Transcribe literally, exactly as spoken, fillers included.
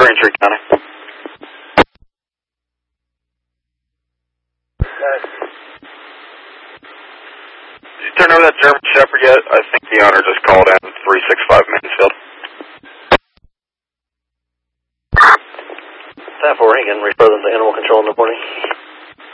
Braintree County. Did you turn over that German Shepherd yet? I think the owner just called in three six five Mansfield. ten four, he can refer them to animal control in the morning.